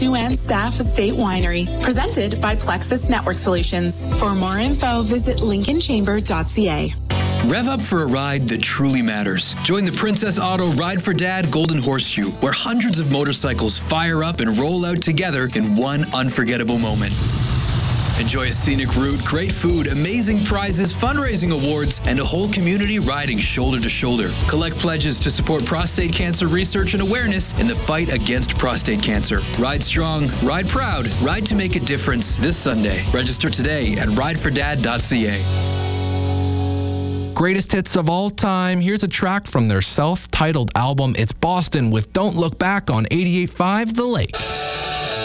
Duane Staff Estate Winery, presented by Plexus Network Solutions. For more info, visit lincolnchamber.ca. Rev up for a ride that truly matters. Join the Princess Auto Ride for Dad Golden Horseshoe, where hundreds of motorcycles fire up and roll out together in one unforgettable moment. Enjoy a scenic route, great food, amazing prizes, fundraising awards, and a whole community riding shoulder to shoulder. Collect pledges to support prostate cancer research and awareness in the fight against prostate cancer. Ride strong, ride proud, ride to make a difference this Sunday. Register today at ridefordad.ca. Greatest hits of all time. Here's a track from their self-titled album. It's Boston with Don't Look Back on 88.5 The Lake.